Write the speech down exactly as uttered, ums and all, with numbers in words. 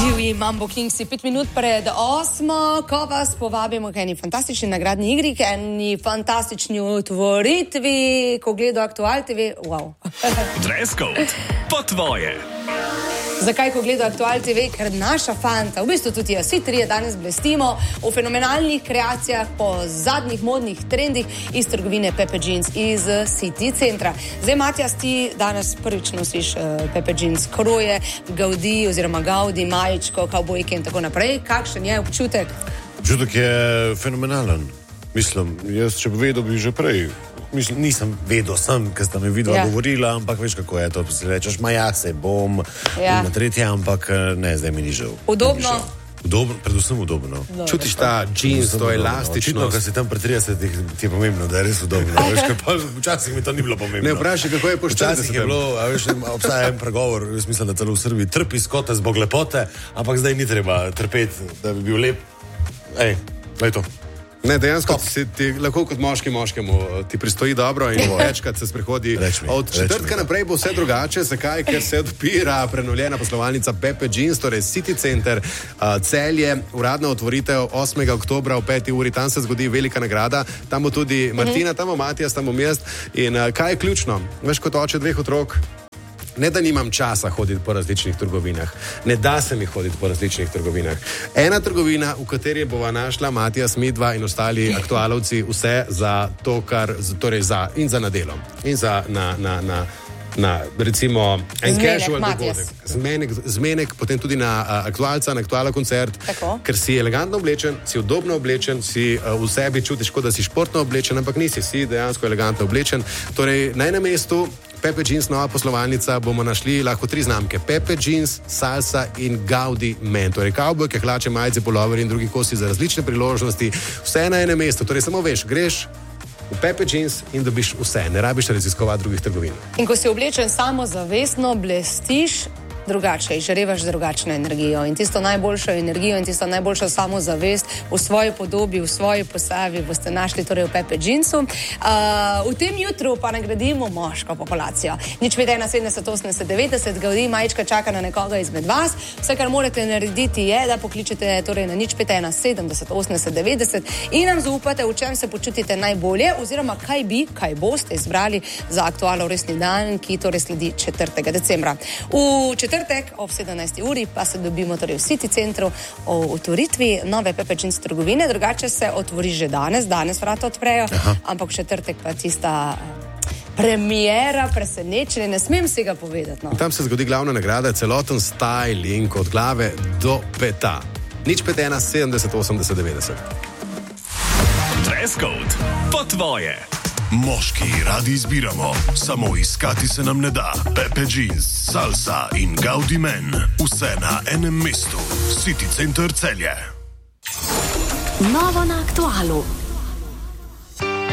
Divji Mambo Kingsi, pet minut pred osmo, ko vas povabimo k eni fantastični nagradni igri, k eni fantastični otvoritvi, ko gledo Aktual T V, wow. Dress code, po tvoje. Zakaj, ko gledo Aktual T V? Ker naša fanta, v bistvu tudi jaz, vsi trije danes blestimo v fenomenalnih kreacijah po zadnjih modnih trendih iz trgovine Pepe Jeans iz City centra. Zdaj, Matjas, ti danes prvič nosiš uh, Pepe Jeans kroje, Gaudi oziroma Gaudi, majičko, kavbojke in tako naprej. Kakšen je občutek? Občutek je fenomenalen. Mislim, jaz če bi vedel, bi že prej. Mislim, nisem vedel sem, ker sta mi vidva ja. govorila, ampak veš, kako je to. Si rečeš, ma ja, se bom ja. na tretje, ampak ne, zdaj mi ni žal. Udobno? Udobno, predvsem udobno. Dobre. Čutiš ta jeans, to elastično. Očitno, ker si tam pri tridesetih, ti je pomembno, da je res udobno. Veš, ker pa včasih mi to ni bilo pomembno. Ne, vprašaj, kako je po štiridesetih. Včasih je bilo, a veš, obstaja en pregovor, jaz mislim, da celo v Srbiji, trpi skote zbog lepote, ampak zdaj ni treba trpeti, da bi bil lep. Ej, lej to. Ne, dejansko si, ti lahko kot moški moškemu ti pristoji dobro in večkrat se sprehodi. Mi, Od četrtka naprej bo vse drugače. Zakaj? Ker se odpira prenovljena poslovalnica Pepe Jeans, torej City Center uh, Celje. Uradna otvoritev osmega oktobra ob peti uri. Tam se zgodi velika nagrada. Tam bo tudi Martina, tam bo Matijas, tam bo jaz. In uh, kaj je ključno? Veš, kot oče dveh otrok, ne da nimam časa hoditi po različnih trgovinah, ne da se mi hoditi po različnih trgovinah. Ena trgovina, v kateri bova našla Matijas, midva in ostali aktualovci vse za to, kar, torej za, in za nadelo, in za na, na, na, na recimo en casual dogodek. Zmenek, zmenek, potem tudi na uh, aktualca, na aktuala koncert, tako. Ker si elegantno oblečen, si udobno oblečen, si uh, v sebi čutiš, kot da si športno oblečen, ampak nisi, si dejansko elegantno oblečen. Torej, na enem mestu Pepe Jeans, nova poslovalnica, bomo našli lahko tri znamke. Pepe Jeans, Salsa in Gaudi Men. Torej, kavbojke, hlače, majice, puloverji in drugi kosi za različne priložnosti. Vse na enem mestu. Torej, samo veš, greš v Pepe Jeans in dobiš vse. Ne rabiš raziskovati drugih trgovin. In ko si oblečen samozavestno, blestiš drugače, izžarevaš drugačno energijo in tisto najboljšo energijo in tisto najboljšo samozavest v svoji podobi, v svoji postavi boste našli torej v Pepe Jeansu. Uh, v tem jutru pa nagradimo moško populacijo. Nič pet ena sedemdeset osemdeset devetdeset, Gaudi majčka čaka na nekoga izmed vas. Vse, kar morate narediti, je, da pokličete torej na nič pet ena sedemdeset osemdeset devetdeset in nam zaupate, v čem se počutite najbolje oziroma kaj bi, kaj boste izbrali za aktualno resni dan, ki torej sledi četrtega decembra. V četrtek ob sedemnajsti uri pa se dobimo torej v City centru o otvoritvi nove Pepe Jeans trgovine. Drugače se otvori že danes, danes vrata odprejo, Aha. ampak v četrtek pa tista premiera, presenečenje, ne smem si ga povedati. No. Tam se zgodi glavna nagrada, celoten styling od glave do peta. Nič pet ena sedemdeset osemdeset devetdeset. Dress code, po tvoje. Moški radi izbiramo, samo iskati se nam ne da. Pepe Jeans, Salsa in Gaudi Men, vse na enem mestu. City Center Celje. Novo na Aktualu.